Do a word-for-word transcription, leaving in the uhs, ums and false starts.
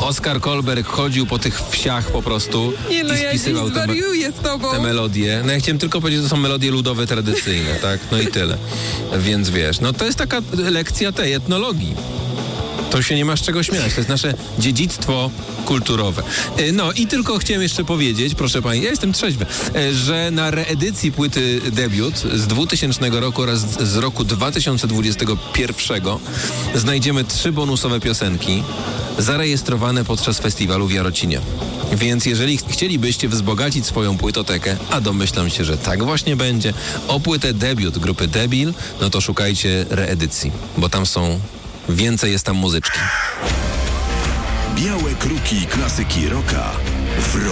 Oskar Kolberg chodził po tych wsiach po prostu Nie no, i ja spisywał dziś te, me- zwariuję z tobą. te melodie. No ja chciałem tylko powiedzieć, że to są melodie ludowe, tradycyjne, tak? No i tyle. Więc wiesz, no to jest taka lekcja tej etnologii. To się nie ma z czego śmiać. To jest nasze dziedzictwo kulturowe. E, No i tylko chciałem jeszcze powiedzieć, proszę pani, ja jestem trzeźwy, e, że na reedycji płyty Debiut z dwutysięcznego roku oraz z- z roku dwa tysiące dwudziestego pierwszego znajdziemy trzy bonusowe piosenki zarejestrowane podczas festiwalu w Jarocinie. Więc jeżeli ch- chcielibyście wzbogacić swoją płytotekę, a domyślam się, że tak właśnie będzie, o płytę Debiut grupy Debil, no to szukajcie reedycji, bo tam są więcej jest tam muzyczki. Białe kruki klasyki rocka w